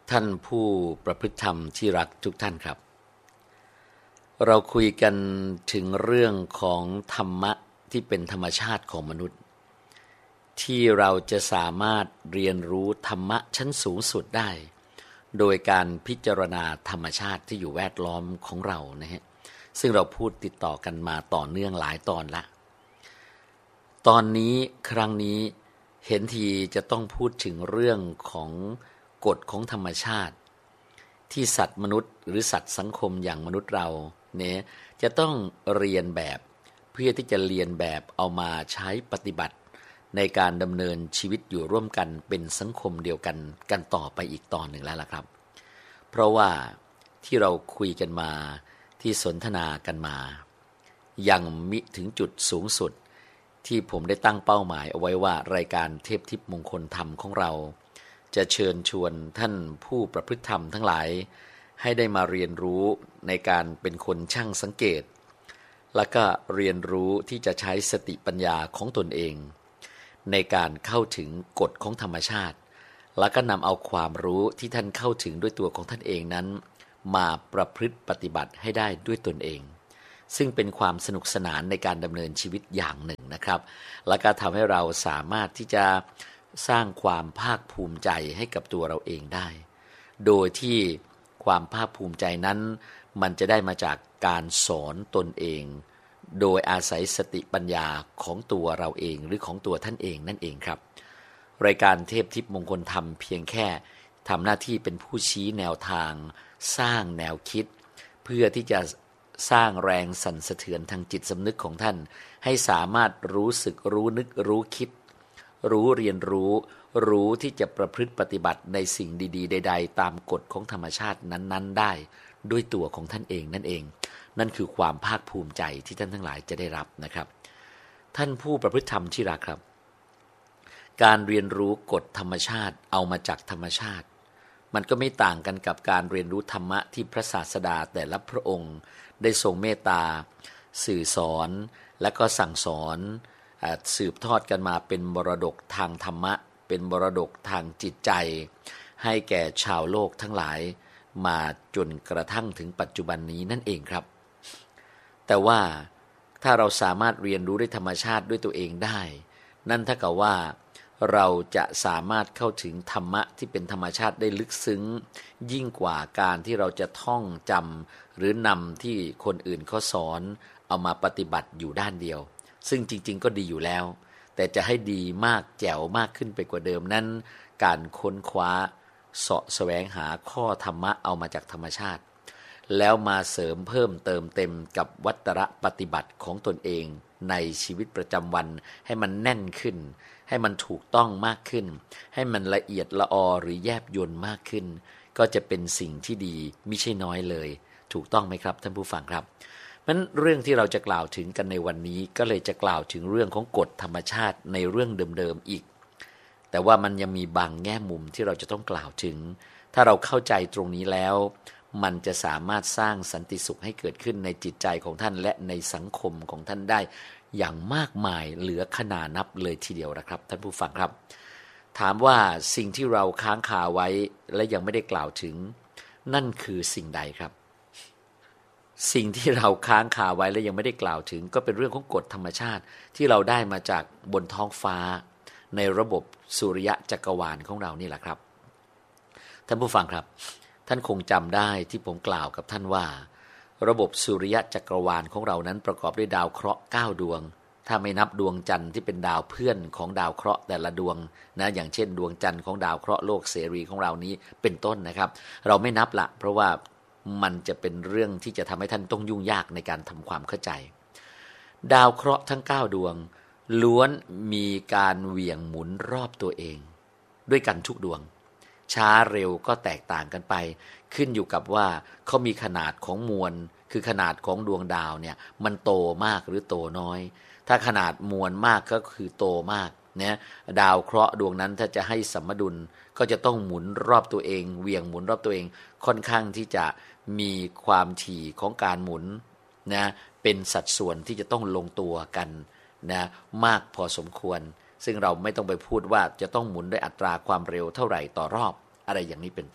ท่านผู้ประพฤติธรรมที่รักทุกท่านครับเราคุยกันถึงเรื่องของธรรมะที่เป็นธรรมชาติของมนุษย์ที่เราจะสามารถเรียนรู้ธรรมะชั้นสูงสุดได้โดยการพิจารณาธรรมชาติที่อยู่แวดล้อมของเรานะฮะซึ่งเราพูดติดต่อกันมาต่อเนื่องหลายตอนละตอนนี้ครั้งนี้เห็นทีจะต้องพูดถึงเรื่องของกฎของธรรมชาติที่สัตว์มนุษย์หรือสัตว์สังคมอย่างมนุษย์เราเนี่ยจะต้องเรียนแบบเพื่อที่จะเรียนแบบเอามาใช้ปฏิบัติในการดำเนินชีวิตอยู่ร่วมกันเป็นสังคมเดียวกันต่อไปอีกตอนหนึ่งแล้วล่ะครับเพราะว่าที่เราคุยกันมาที่สนทนากันมายังมิถึงจุดสูงสุดที่ผมได้ตั้งเป้าหมายเอาไว้ว่ารายการเทพทิพย์มงคลธรรมของเราจะเชิญชวนท่านผู้ประพฤติธรรมทั้งหลายให้ได้มาเรียนรู้ในการเป็นคนช่างสังเกตและก็เรียนรู้ที่จะใช้สติปัญญาของตนเองในการเข้าถึงกฎของธรรมชาติแล้วก็นำเอาความรู้ที่ท่านเข้าถึงด้วยตัวของท่านเองนั้นมาประพฤติปฏิบัติให้ได้ด้วยตนเองซึ่งเป็นความสนุกสนานในการดำเนินชีวิตอย่างหนึ่งนะครับและก็ทำให้เราสามารถที่จะสร้างความภาคภูมิใจให้กับตัวเราเองได้โดยที่ความภาคภูมิใจนั้นมันจะได้มาจากการสอนตนเองโดยอาศัยสติปัญญาของตัวเราเองหรือของตัวท่านเองนั่นเองครับรายการเทพทิพย์มงคลธรรมเพียงแค่ทำหน้าที่เป็นผู้ชี้แนวทางสร้างแนวคิดเพื่อที่จะสร้างแรงสั่นสะเทือนทางจิตสำนึกของท่านให้สามารถรู้สึกรู้นึกรู้คิดรู้เรียนรู้ที่จะประพฤติปฏิบัติในสิ่งดีๆใดๆตามกฎของธรรมชาตินั้นๆได้ด้วยตัวของท่านเองนั่นเองนั่นคือความภาคภูมิใจที่ท่านทั้งหลายจะได้รับนะครับท่านผู้ประพฤติธรรมที่รักครับการเรียนรู้กฎธรรมชาติเอามาจากธรรมชาติมันก็ไม่ต่างกันกับการเรียนรู้ธรรมะที่พระศาสดาแต่ละพระองค์ได้ทรงเมตตาสื่อสอนและก็สั่งสอนสืบทอดกันมาเป็นมรดกทางธรรมะเป็นมรดกทางจิตใจให้แก่ชาวโลกทั้งหลายมาจนกระทั่งถึงปัจจุบันนี้นั่นเองครับแต่ว่าถ้าเราสามารถเรียนรู้ด้วยธรรมชาติด้วยตัวเองได้นั่นเท่ากับว่าเราจะสามารถเข้าถึงธรรมะที่เป็นธรรมชาติได้ลึกซึ้งยิ่งกว่าการที่เราจะท่องจำหรือนำที่คนอื่นเขาสอนเอามาปฏิบัติอยู่ด้านเดียวซึ่งจริงๆก็ดีอยู่แล้วแต่จะให้ดีมากแจ๋วมากขึ้นไปกว่าเดิมนั้นการค้นคว้าเสาะแสวงหาข้อธรรมะเอามาจากธรรมชาติแล้วมาเสริมเพิ่มเติมเต็มกับวัตรปฏิบัติของตนเองในชีวิตประจำวันให้มันแน่นขึ้นให้มันถูกต้องมากขึ้นให้มันละเอียดละออหรือแยบยลมากขึ้นก็จะเป็นสิ่งที่ดีมิใช่น้อยเลยถูกต้องไหมครับท่านผู้ฟังครับนั้นเรื่องที่เราจะกล่าวถึงกันในวันนี้ก็เลยจะกล่าวถึงเรื่องของกฎธรรมชาติในเรื่องเดิมๆอีกแต่ว่ามันยังมีบางแง่มุมที่เราจะต้องกล่าวถึงถ้าเราเข้าใจตรงนี้แล้วมันจะสามารถสร้างสันติสุขให้เกิดขึ้นในจิตใจของท่านและในสังคมของท่านได้อย่างมากมายเหลือขนานับเลยทีเดียวนะครับท่านผู้ฟังครับถามว่าสิ่งที่เราค้างคาไว้และยังไม่ได้กล่าวถึงนั่นคือสิ่งใดครับสิ่งที่เราค้างคาไว้และยังไม่ได้กล่าวถึงก็เป็นเรื่องของกฎธรรมชาติที่เราได้มาจากบนท้องฟ้าในระบบสุริยะจักรวาลของเรานี่แหละครับท่านผู้ฟังครับท่านคงจำได้ที่ผมกล่าวกับท่านว่าระบบสุริยะจักรวาลของเรานั้นประกอบด้วยดาวเคราะห์9ดวงถ้าไม่นับดวงจันทร์ที่เป็นดาวเพื่อนของดาวเคราะห์แต่ละดวงนะอย่างเช่นดวงจันทร์ของดาวเคราะห์โลกเสรีของเรานี้เป็นต้นนะครับเราไม่นับละเพราะว่ามันจะเป็นเรื่องที่จะทำให้ท่านต้องยุ่งยากในการทำความเข้าใจดาวเคราะห์ทั้ง9ดวงล้วนมีการเหวี่ยงหมุนรอบตัวเองด้วยกันทุกดวงช้าเร็วก็แตกต่างกันไปขึ้นอยู่กับว่าเขามีขนาดของมวลคือขนาดของดวงดาวเนี่ยมันโตมากหรือโตน้อยถ้าขนาดมวลมากก็คือโตมากเนี่ยดาวเคราะห์ดวงนั้นถ้าจะให้สมดุลก็จะต้องหมุนรอบตัวเองเหวี่ยงหมุนรอบตัวเองค่อนข้างที่จะมีความถี่ของการหมุนนะเป็นสัดส่วนที่จะต้องลงตัวกันนะมากพอสมควรซึ่งเราไม่ต้องไปพูดว่าจะต้องหมุนด้วยอัตราความเร็วเท่าไหร่ต่อรอบอะไรอย่างนี้เป็นต้น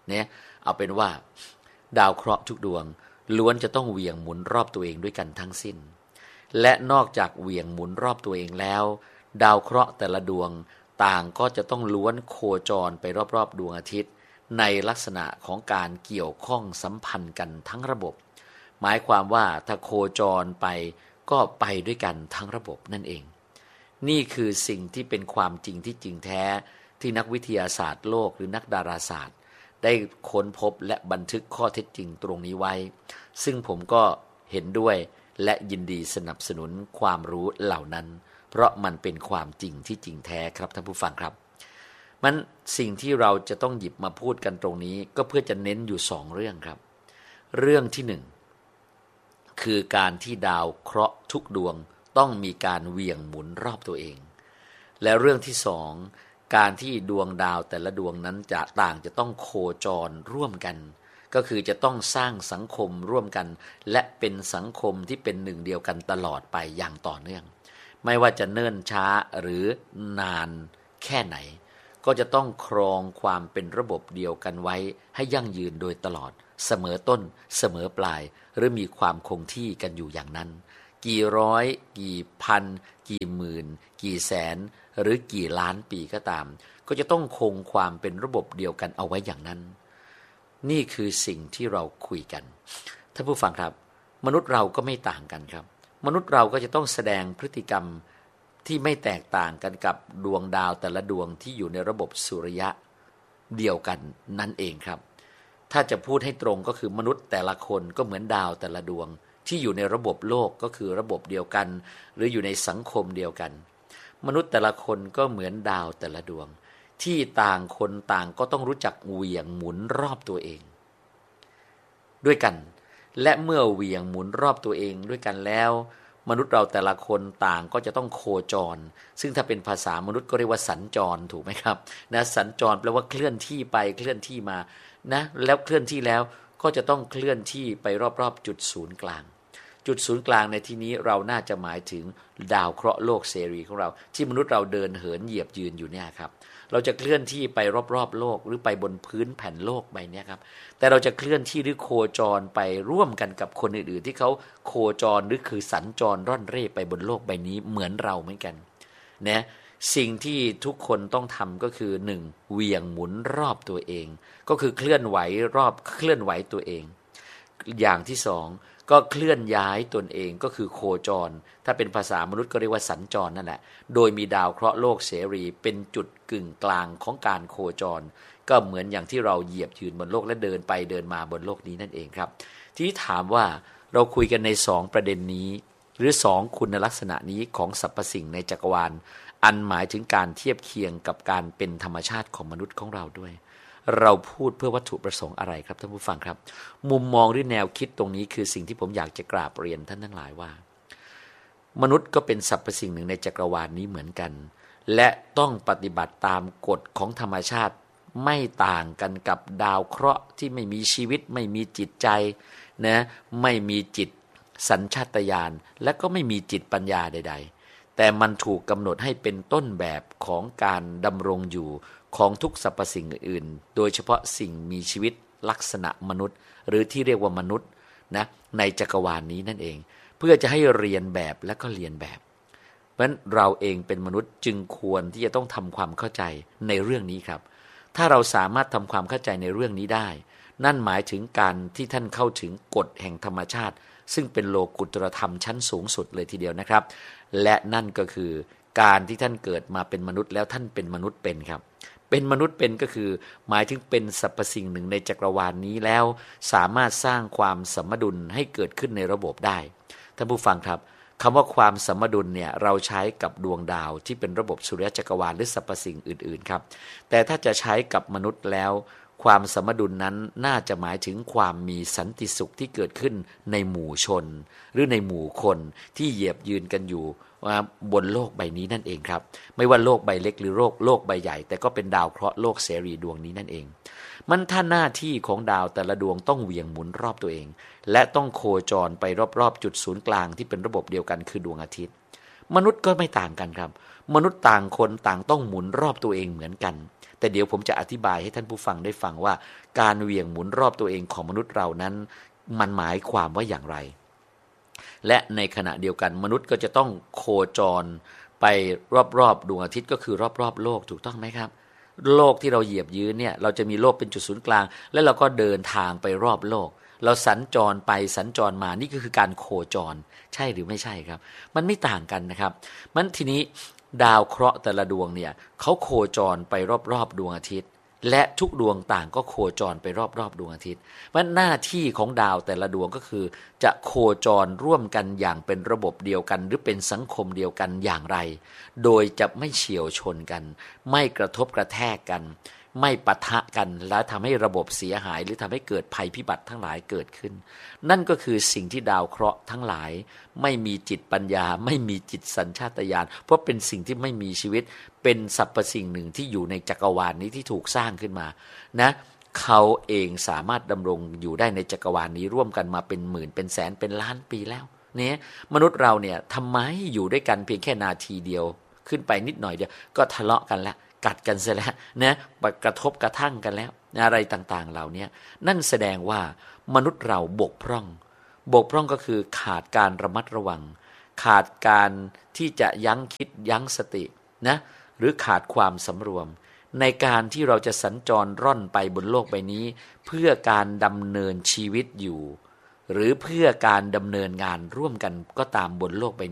เนี่ยเอาเป็นว่าดาวเคราะห์ทุกดวงล้วนจะต้องเหวี่ยงหมุนรอบตัวเองด้วยกันทั้งสิ้นและนอกจากเหวี่ยงหมุนรอบตัวเองแล้วดาวเคราะห์แต่ละดวงต่างก็จะต้องล้วนโคจรไปรอบๆดวงอาทิตย์ในลักษณะของการเกี่ยวข้องสัมพันธ์กันทั้งระบบหมายความว่าถ้าโคจรไปก็ไปด้วยกันทั้งระบบนั่นเองนี่คือสิ่งที่เป็นความจริงที่จริงแท้ที่นักวิทยาศาสตร์โลกหรือนักดาราศาสตร์ได้ค้นพบและบันทึกข้อเท็จจริงตรงนี้ไว้ซึ่งผมก็เห็นด้วยและยินดีสนับสนุนความรู้เหล่านั้นเพราะมันเป็นความจริงที่จริงแท้ครับท่านผู้ฟังครับมันสิ่งที่เราจะต้องหยิบมาพูดกันตรงนี้ก็เพื่อจะเน้นอยู่2 เรื่องครับเรื่องที่1คือการที่ดาวเคราะห์ทุกดวงต้องมีการเหวี่ยงหมุนรอบตัวเองและเรื่องที่2การที่ดวงดาวแต่ละดวงนั้นจะต้องโคจรร่วมกันก็คือจะต้องสร้างสังคมร่วมกันและเป็นสังคมที่เป็นหนึ่งเดียวกันตลอดไปอย่างต่อเนื่องไม่ว่าจะเนิ่นช้าหรือนานแค่ไหนก็จะต้องครองความเป็นระบบเดียวกันไว้ให้ยั่งยืนโดยตลอดเสมอต้นเสมอปลายหรือมีความคงที่กันอยู่อย่างนั้นกี่ร้อยกี่พันกี่หมื่นกี่แสนหรือกี่ล้านปีก็ตามก็จะต้องคงความเป็นระบบเดียวกันเอาไว้อย่างนั้นนี่คือสิ่งที่เราคุยกันท่านผู้ฟังครับมนุษย์เราก็ไม่ต่างกันครับมนุษย์เราก็จะต้องแสดงพฤติกรรมที่ไม่แตกต่างกันกับดวงดาวแต่ละดวงที่อยู่ในระบบสุริยะเดียวกันนั่นเองครับถ้าจะพูดให้ตรงก็คือมนุษย์แต่ละคนก็เหมือนดาวแต่ละดวงที่อยู่ในระบบโลกก็คือระบบเดียวกันหรืออยู่ในสังคมเดียวกันมนุษย์แต่ละคนก็เหมือนดาวแต่ละดวงที่ต่างคนต่างก็ต้องรู้จักเหวี่ยงหมุนรอบตัวเองด้วยกันและเมื่อเหวี่ยงหมุนรอบตัวเองด้วยกันแล้วมนุษย์เราแต่ละคนต่างก็จะต้องโคจรซึ่งถ้าเป็นภาษามนุษย์ก็เรียกว่าสัญจรถูกไหมครับนะสัญจรแปลว่าเคลื่อนที่ไปเคลื่อนที่มานะแล้วเคลื่อนที่แล้วก็จะต้องเคลื่อนที่ไปรอบๆจุดศูนย์กลางจุดศูนย์กลางในที่นี้เราน่าจะหมายถึงดาวเคราะห์โลกเสรีของเราที่มนุษย์เราเดินเหินเหยียบยืนอยู่เนี่ยครับเราจะเคลื่อนที่ไปรอบๆโลกหรือไปบนพื้นแผ่นโลกใบนี้ครับแต่เราจะเคลื่อนที่หรือโคจรไปร่วมกันกับคนอื่นๆที่เขาโคจรหรือคือสัญจรร่อนเร่ไปบนโลกใบนี้เหมือนเราเหมือนกันนะสิ่งที่ทุกคนต้องทำก็คือ1เหวี่ยงหมุนรอบตัวเองก็คือเคลื่อนไหวตัวเองอย่างที่2ก็เคลื่อนย้ายตนเองก็คือโคจรถ้าเป็นภาษามนุษย์ก็เรียกว่าสัญจรนั่นแหละโดยมีดาวเคราะห์โลกเสรีเป็นจุดกึ่งกลางของการโคจรก็เหมือนอย่างที่เราเหยียบยืนบนโลกและเดินไปเดินมาบนโลกนี้นั่นเองครับทีนี้ถามว่าเราคุยกันใน2ประเด็นนี้หรือ2คุณลักษณะนี้ของสรรพสิ่งในจักรวาลอันหมายถึงการเทียบเคียงกับการเป็นธรรมชาติของมนุษย์ของเราด้วยเราพูดเพื่อวัตถุประสงค์อะไรครับท่านผู้ฟังครับมุมมองหรือแนวคิดตรงนี้คือสิ่งที่ผมอยากจะกราบเรียนท่านทั้งหลายว่ามนุษย์ก็เป็นสรรพสิ่งหนึ่งในจักรวาลนี้เหมือนกันและต้องปฏิบัติตามกฎของธรรมชาติไม่ต่างกันกับดาวเคราะห์ที่ไม่มีชีวิตไม่มีจิตใจนะไม่มีจิตสัญชาตญาณและก็ไม่มีจิตปัญญาใดๆแต่มันถูกกำหนดให้เป็นต้นแบบของการดำรงอยู่ของทุกสรรพสิ่งอื่นๆโดยเฉพาะสิ่งมีชีวิตลักษณะมนุษย์หรือที่เรียกว่ามนุษย์นะในจักรวาลนี้นั่นเองเพื่อจะให้เรียนแบบและก็เรียนแบบเพราะฉะนั้นเราเองเป็นมนุษย์จึงควรที่จะต้องทำความเข้าใจในเรื่องนี้ครับถ้าเราสามารถทำความเข้าใจในเรื่องนี้ได้นั่นหมายถึงการที่ท่านเข้าถึงกฎแห่งธรรมชาติซึ่งเป็นโลกุตรธรรมชั้นสูงสุดเลยทีเดียวนะครับและนั่นก็คือการที่ท่านเกิดมาเป็นมนุษย์แล้วท่านเป็นมนุษย์เป็นครับเป็นมนุษย์เป็นก็คือหมายถึงเป็นสรรพสิ่งหนึ่งในจักรวาลนี้แล้วสามารถสร้างความสมดุลให้เกิดขึ้นในระบบได้ท่านผู้ฟังครับคำว่าความสมดุลเนี่ยเราใช้กับดวงดาวที่เป็นระบบสุริยะจักรวาลหรือสรรพสิ่งอื่นๆครับแต่ถ้าจะใช้กับมนุษย์แล้วความสมดุลนั้นน่าจะหมายถึงความมีสันติสุขที่เกิดขึ้นในหมู่ชนหรือในหมู่คนที่เหยียบยืนกันอยู่บนโลกใบนี้นั่นเองครับไม่ว่าโลกใบเล็กหรือโลกใบใหญ่แต่ก็เป็นดาวเคราะห์โลกเสรีดวงนี้นั่นเองมันถ้าหน้าที่ของดาวแต่ละดวงต้องเหวี่ยงหมุนรอบตัวเองและต้องโคจรไปรอบๆจุดศูนย์กลางที่เป็นระบบเดียวกันคือดวงอาทิตย์มนุษย์ก็ไม่ต่างกันครับมนุษย์ต่างคนต่างต้องหมุนรอบตัวเองเหมือนกันแต่เดี๋ยวผมจะอธิบายให้ท่านผู้ฟังได้ฟังว่าการเหวี่ยงหมุนรอบตัวเองของมนุษย์เรานั้นมันหมายความว่าอย่างไรและในขณะเดียวกันมนุษย์ก็จะต้องโคจรไปรอบๆดวงอาทิตย์ก็คือรอบๆโลกถูกต้องไหมครับโลกที่เราเหยียบยืนเนี่ยเราจะมีโลกเป็นจุดศูนย์กลางและเราก็เดินทางไปรอบโลกเราสัญจรไปสัญจรมานี่ก็คือการโคจรใช่หรือไม่ใช่ครับมันไม่ต่างกันนะครับมันทีนี้ดาวเคราะห์แต่ละดวงเนี่ยเขาโคจรไปรอบๆดวงอาทิตย์และทุกดวงต่างก็โคจรไปรอบๆดวงอาทิตย์เพราะหน้าที่ของดาวแต่ละดวงก็คือจะโคจรร่วมกันอย่างเป็นระบบเดียวกันหรือเป็นสังคมเดียวกันอย่างไรโดยจะไม่เฉี่ยวชนกันไม่กระทบกระแทกกันไม่ปะทะกันแล้วทำให้ระบบเสียหายหรือทำให้เกิดภัยพิบัติทั้งหลายเกิดขึ้นนั่นก็คือสิ่งที่ดาวเคราะห์ทั้งหลายไม่มีจิตปัญญาไม่มีจิตสัญชาตญาณเพราะเป็นสิ่งที่ไม่มีชีวิตเป็นสรรพสิ่งหนึ่งที่อยู่ในจักรวาลนี้ที่ถูกสร้างขึ้นมานะเขาเองสามารถดำรงอยู่ได้ในจักรวาลนี้ร่วมกันมาเป็นหมื่นเป็นแสนเป็นล้านปีแล้วเนี่ยมนุษย์เราเนี่ยทำไมอยู่ด้วยกันเพียงแค่นาทีเดียวขึ้นไปนิดหน่อยเดียวก็ทะเลาะกันแล้วกัดกันเสียแล้วนะกระทบกระทั่งกันแล้วอะไรต่างๆเหล่านี้นั่นแสดงว่ามนุษย์เราบกพร่องก็คือขาดการระมัดระวังขาดการที่จะยั้งคิดยั้งสตินะหรือขาดความสำรวมในการที่เราจะสัญจรร่อนไปบนโลกใบนี้เพื่อการดำเนินชีวิตอยู่หรือเพื่อการดำเนินงานร่วมกันก็ตามบนโลกใบนี้